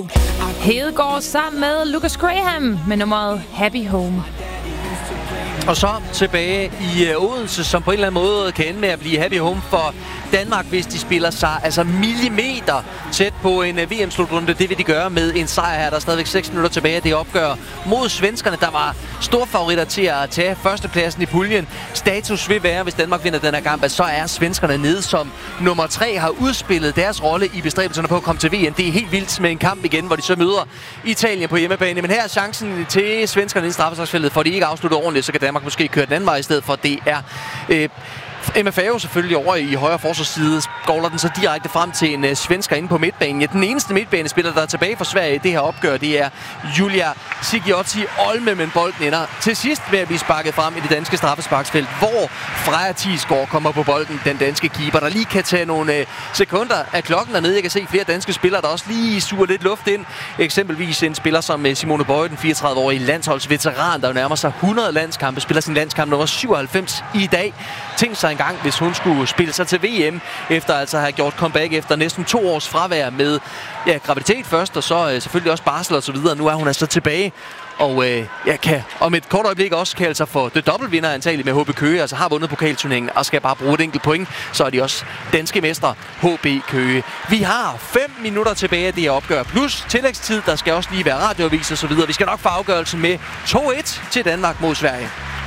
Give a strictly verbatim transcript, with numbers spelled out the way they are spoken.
Hedegaard sammen med Lucas Graham med nummeret Happy Home. Og så tilbage i uh, Odense, som på en eller anden måde kan ende med at blive happy home for Danmark, hvis de spiller sig altså millimeter tæt på en uh, V M-slutrunde. Det vil de gøre med en sejr her. Der er stadigvæk seks minutter tilbage af det opgør mod svenskerne, der var store favoritter til at tage førstepladsen i puljen. Status vil være, hvis Danmark vinder den her kamp, at så er svenskerne nede som nummer tre, har udspillet deres rolle i bestræbelserne på at komme til V M. Det er helt vildt med en kamp igen, hvor de så møder Italien på hjemmebane. Men her er chancen til svenskerne i straffesparksfeltet, for de ikke afslutter ordentligt, så kan Danmark måske køre den anden vej i stedet for. Det er øh, M F A jo selvfølgelig over i højre forsvarsside, skovler den så direkte frem til en uh, svensker inde på midtbanen. Ja, den eneste midtbanespiller, der er tilbage for Sverige i det her opgør, det er Julia Sigiotti Olme, men bolden ender til sidst med at blive sparket frem i det danske straffesparksfelt, hvor Freja Thiesgaard kommer på bolden, den danske keeper, der lige kan tage nogle uh, sekunder af klokken dernede. Jeg kan se flere danske spillere, der også lige suger lidt luft ind. Eksempelvis en spiller som uh, Simone Bøje, den fireogtredive-årige landsholdsveteran, der nærmer sig hundrede landskampe, spiller sin landskamp nummer syvoghalvfems i dag. Tænk sig en gang, hvis hun skulle spille sig til V M, efter altså at have gjort comeback efter næsten to års fravær med ja, graviditet først, og så øh, selvfølgelig også barsel og så videre. Nu er hun altså tilbage, og øh, jeg kan om et kort øjeblik også kalde sig for det dobbeltvinder antageligt med H B Køge, altså har vundet pokalturneringen og skal bare bruge et enkelt point, så er de også danske mestre H B Køge. Vi har fem minutter tilbage af det her opgør, plus tillægstid, der skal også lige være radioavis og så videre. Vi skal nok få afgørelsen med to et til Danmark mod Sverige.